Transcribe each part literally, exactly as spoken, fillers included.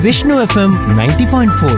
Vishnu FM ninety point four.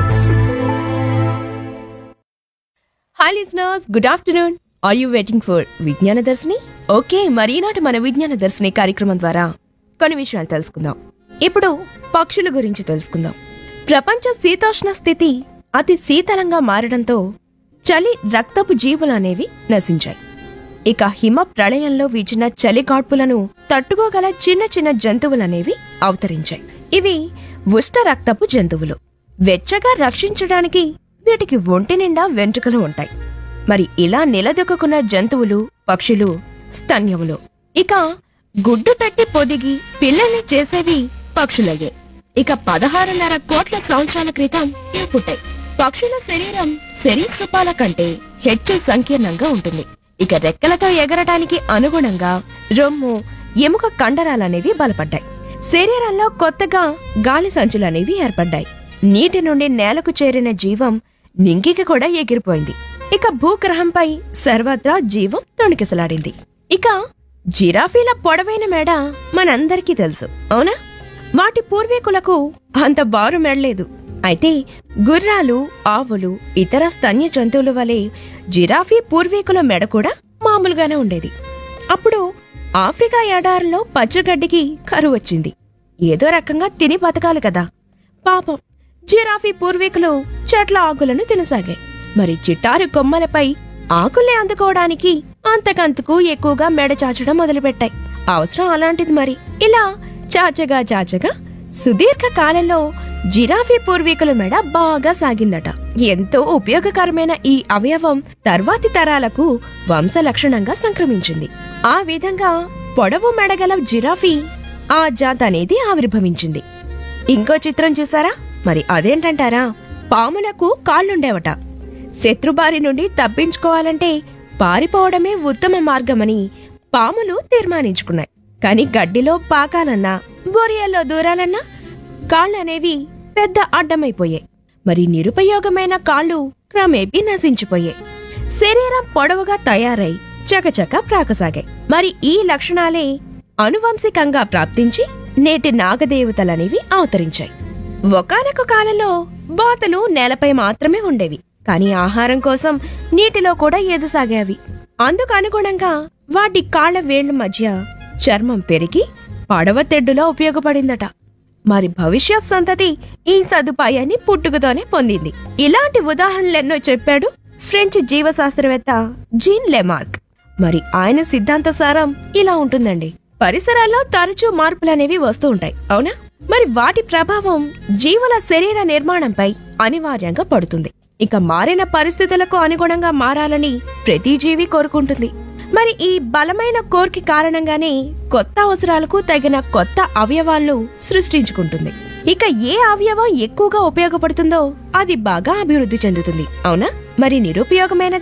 Hi listeners, good afternoon. Are you waiting for విజ్ఞాన దర్శిని? Okay, మరి ఈనాటి మన విజ్ఞాన దర్శిని కార్యక్రమం ద్వారా కొన్ని విషయాలు తెలుసుకుందాం. ఇప్పుడు పక్షుల గురించి తెలుసుకుందాం. ప్రపంచ శీతోష్ణ స్థితి అతి శీతలంగా మారడంతో చలి రక్తపు జీవులు అనేవి నశించాయి. ఇక హిమ ప్రళయంలో వీచిన చలి గాడ్పులను తట్టుకోగల చిన్న చిన్న జంతువులనేవి అవతరించాయి. ఇవి ఉష్ణ రక్తపు జంతువులు. వెచ్చగా రక్షించడానికి వీటికి ఒంటి నిండా వెంట్రుకలు ఉంటాయి. మరి ఇలా నిలదొక్కున్న జంతువులు పక్షులు స్తన్యములు. ఇక గుడ్డు పెట్టి పొదిగి పిల్లల్ని చేసేవి పక్షులయ్యే. ఇక పదహారున్నర కోట్ల సంవత్సరాల క్రితం ఇవి పుట్టాయి. పక్షుల శరీరం సరీసృపాల కంటే హెచ్చు సంకీర్ణంగా ఉంటుంది. ఇక రెక్కలతో ఎగరటానికి అనుగుణంగా రొమ్ము ఎముక కండరాలనేవి బలపడ్డాయి. శరీరంలో కొత్తగా గాలి సంచులనేవి ఏర్పడ్డాయి. నీటి నుండి నేలకు చేరిన జీవం నింగికి కూడా ఎగిరిపోయింది. ఇక భూగ్రహంపై సర్వత్రా జీవం తొణికిసలాడింది. ఇక జిరాఫీల పొడవైన మెడ మనందరికీ తెలుసు, అవునా? వాటి పూర్వీకులకు అంత బారు మెడలేదు. అయితే గుర్రాలు, ఆవులు, ఇతర స్తన్య జంతువుల వలె జిరాఫీ పూర్వీకుల మెడ కూడా మామూలుగానే ఉండేది. అప్పుడు ఆఫ్రికా ఎడారిలో పచ్చగడ్డికి కరువు వచ్చింది. ఏదో రకంగా తిని బతకాలి కదా. పాపం జిరాఫీ పూర్వీకులు చెట్ల ఆకులను తినసాగాయి. మరి చిటారు కొమ్మలపై ఆకుల్ని అందుకోవడానికి అంతకంతకు ఎక్కువగా మెడ చాచడం మొదలుపెట్టాయి. అవసరం అలాంటిది మరి. ఇలా చాచగా చాచగా సుదీర్ఘ కాలంలో జిరాఫీ పూర్వీకుల మెడ బాగా సాగిందట. ఎంతో ఉపయోగకరమైన ఈ అవయవం తర్వాతి తరాలకు వంశలక్షణంగా సంక్రమించింది. ఆ విధంగా పొడవు మెడగల జిరాఫీ ఆ జాత్ అనేది ఆవిర్భవించింది. ఇంకో చిత్రం చూసారా? మరి అదేంటంటారా? పాములకు కాళ్లుండేవట. శత్రుబారి నుండి తప్పించుకోవాలంటే పారిపోవడమే ఉత్తమ మార్గమని పాములు తీర్మానించుకున్నాయి. కాని గడ్డిలో పాకాలన్నా బొరియల్లో దూరాలన్నా కాళ్లనేవి పెద్ద అడ్డమైపోయాయి. మరి నిరుపయోగమైన కాళ్లు క్రమేపీ నశించిపోయాయి. శరీరం పొడవుగా తయారై చకచక ప్రాకసాగాయి. మరి ఈ లక్షణాలే అనువంశికంగా ప్రాప్తించి నేటి నాగదేవతలనేవి అవతరించాయి. ఒకానొక కాలంలో బాతులు నేలపై మాత్రమే ఉండేవి. కాని ఆహారం కోసం నీటిలో కూడా ఎదుసాగేవి. అందుకు అనుగుణంగా వాటి కాళ్ల వేళ్ల మధ్య చర్మం పెరిగి పడవ తెడ్డులో ఉపయోగపడిందట. మరి భవిష్యత్ సంతతి ఈ సదుపాయాన్ని పుట్టుకతోనే పొందింది. ఇలాంటి ఉదాహరణలెన్నో చెప్పాడు ఫ్రెంచ్ జీవశాస్త్రవేత్త జీన్ లెమార్క్. మరి ఆయన సిద్ధాంత సారం ఇలా ఉంటుందండి. పరిసరాల్లో తరచూ మార్పులనేవి వస్తూ ఉంటాయి, అవునా? మరి వాటి ప్రభావం జీవుల శరీర నిర్మాణంపై అనివార్యంగా పడుతుంది. ఇక మారిన పరిస్థితులకు అనుగుణంగా మారాలని ప్రతి జీవి కోరుకుంటుంది. మరి ఈ బలమైన కోరిక కారణంగానే కొత్త అవసరాలకు తగిన కొత్త అవయవాలను సృష్టించుకుంటుంది. ఇక ఏ అవయవం ఎక్కువగా ఉపయోగపడుతుందో అది బాగా అభివృద్ధి చెందుతుంది, అవునా? మరి నిరుపయోగమైన